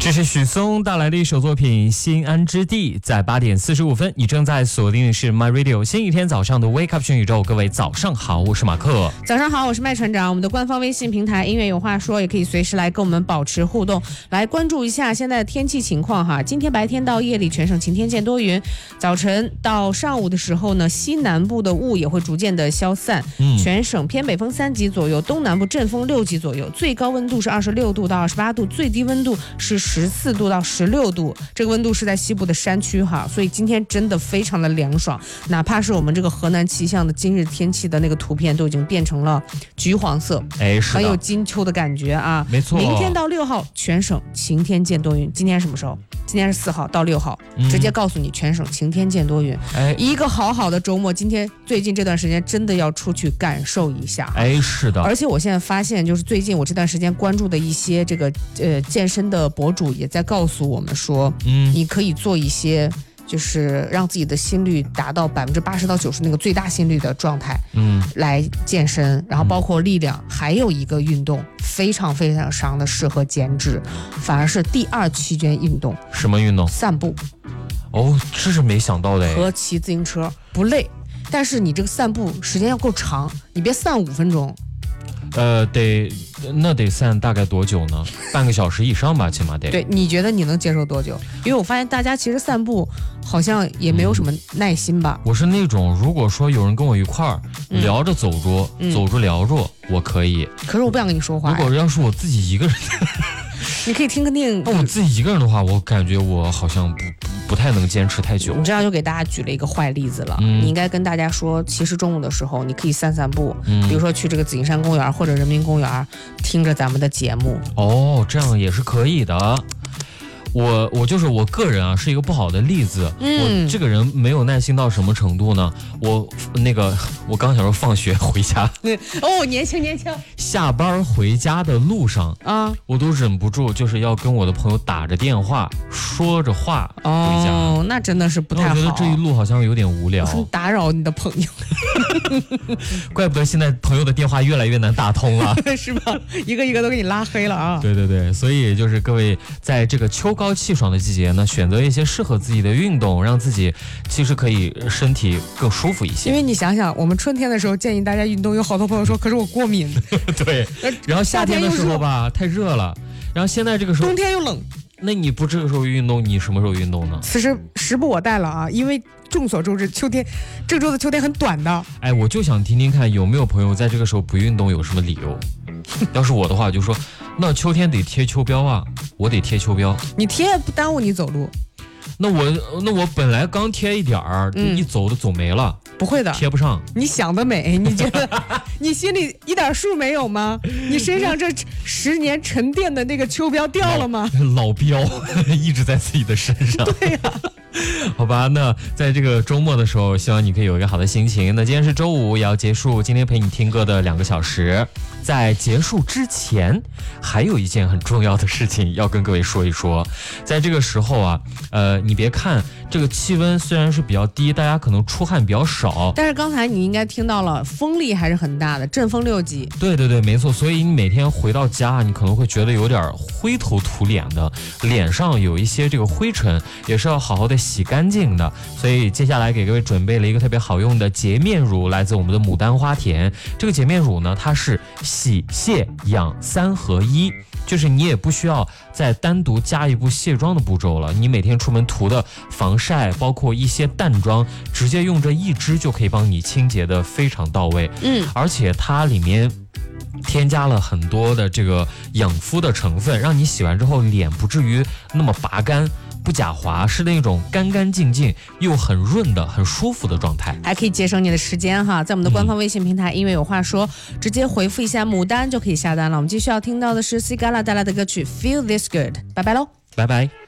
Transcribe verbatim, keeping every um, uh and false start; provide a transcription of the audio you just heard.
这是许嵩带来的一首作品《心安之地》。在八点四十五分，你正在锁定的是 My Radio 星期天早上的 Wake Up 全宇宙。各位早上好，我是马克。 早上好，我是麦船长。我们的官方微信平台音乐有话说，也可以随时来跟我们保持互动，来关注一下现在的天气情况哈。今天白天到夜里全省晴天见多云，早晨到上午的时候呢，西南部的雾也会逐渐的消散，嗯、全省偏北风三级左右，东南部阵风六级左右，最高温度是二十六度到二十八度，最低温度是十四度到十六度，这个温度是在西部的山区哈，所以今天真的非常的凉爽，哪怕是我们这个河南气象的今日天气的那个图片都已经变成了橘黄色， 哎，是的， 很有金秋的感觉啊， 没错。 明天到六号全省晴天见多云，今天什么时候？今天是四号到六号， 嗯、 直接告诉你全省晴天见多云。哎，一个好好的周末，今天最近这段时间真的要出去感受一下。 哎，是的。 而且我现在发现，就是最近我这段时间关注的一些这个呃健身的博主也在告诉我们说，嗯，你可以做一些。就是让自己的心率达到百分之八十到九十那个最大心率的状态，嗯，来健身，然后包括力量，嗯、还有一个运动非常非常常的适合减脂，反而是第二期间运动。 什么运动？ 散步。 哦，这是没想到的。 和骑自行车不累，但是你这个散步时间要够长，你别散五分钟。 呃，得那得散大概多久呢？半个小时以上吧，起码得。 对，你觉得你能接受多久？因为我发现大家其实散步好像也没有什么耐心吧。 嗯、我是那种，如果说有人跟我一块儿、嗯、聊着走着、嗯、走着聊着，我可以。 可是我不想跟你说话。 如果要是我自己一个人， 你可以听个电影。 那我自己一个人的话，我感觉我好像不不不太能坚持太久。 你这样就给大家举了一个坏例子了。嗯、你应该跟大家说，其实中午的时候你可以散散步，嗯、比如说去这个紫金山公园或者人民公园，听着咱们的节目。 哦，这样也是可以的。我我就是我个人啊，是一个不好的例子。嗯，我这个人没有耐心到什么程度呢？我那个我刚想说放学回家， 哦，年轻年轻， 下班回家的路上啊，我都忍不住就是要跟我的朋友打着电话，说着话回家。 哦，那真的是不太好。 我觉得这一路好像有点无聊， 打扰你的朋友。 怪不得现在朋友的电话越来越难打通了， 是吧？一个一个都给你拉黑了啊！ 对对对，所以就是各位在这个秋高气爽的季节呢，选择一些适合自己的运动，让自己其实可以身体更舒服一些。 因为你想想，我们春天的时候建议大家运动，有好多朋友说，可是我过敏。 对，然后夏天的时候吧，太热了，然后现在这个时候冬天又冷。 那你不这个时候运动，你什么时候运动呢？ 此时时不我待了啊，因为众所周知，秋天这周的秋天很短的。 哎，我就想听听看有没有朋友在这个时候不运动有什么理由。要是我的话，就说那秋天得贴秋膘啊，我得贴秋膘。 你贴不耽误你走路。 那我那我本来刚贴一点儿，嗯、一走都走没了。 不会的， 贴不上。 你想得美，你觉得你心里一点数没有吗？你身上这十年沉淀的那个秋膘掉了吗？ 老, 老膘一直在自己的身上。 对呀、啊。 好吧，那在这个周末的时候，希望你可以有一个好的心情。那今天是周五，也要结束今天陪你听歌的两个小时。在结束之前，还有一件很重要的事情要跟各位说一说。在这个时候啊，呃，你别看这个气温虽然是比较低，大家可能出汗比较少， 但是刚才你应该听到了，风力还是很大的，阵风六级。 对对对，没错。所以你每天回到家，你可能会觉得有点灰头土脸的，脸上有一些这个灰尘，也是要好好的洗干净的。所以接下来给各位准备了一个特别好用的洁面乳，来自我们的牡丹花田。这个洁面乳呢，它是洗卸养三合一，就是你也不需要再单独加一步卸妆的步骤了，你每天出门涂的防晒，包括一些淡妆，直接用这一支就可以帮你清洁的非常到位。嗯，而且它里面添加了很多的这个养肤的成分，让你洗完之后脸不至于那么拔干，不假滑，是那种干干净净又很润的很舒服的状态， 还可以节省你的时间哈。在我们的官方微信平台、嗯、因为有话说，直接回复一下牡丹就可以下单了。我们继续要听到的是 Sigala 带来的歌曲 Feel This Good， 拜拜喽， 拜拜。